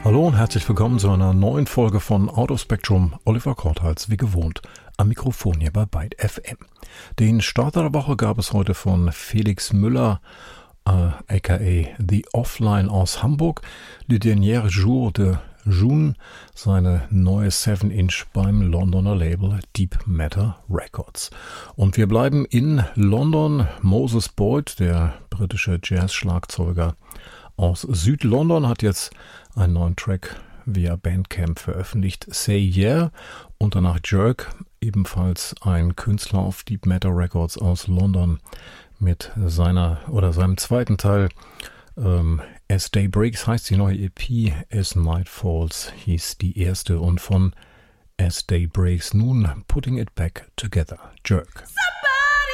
Hallo und herzlich willkommen zu einer neuen Folge von Out of Spectrum. Oliver Korthals, wie gewohnt, am Mikrofon hier bei Byte FM. Den Starter der Woche gab es heute von Felix Müller, aka The Offline aus Hamburg. Le Dernier Jour de June, seine neue 7-Inch beim Londoner Label Deep Matter Records. Und wir bleiben in London. Moses Boyd, der britische Jazz-Schlagzeuger aus Südlondon, hat jetzt einen neuen Track via Bandcamp veröffentlicht, Say Yeah, und danach Jerk, ebenfalls ein Künstler auf Deep Matter Records aus London, mit seinem zweiten Teil. As Day Breaks heißt die neue EP, As Night Falls hieß die erste, und von As Day Breaks nun Putting It Back Together, Jerk.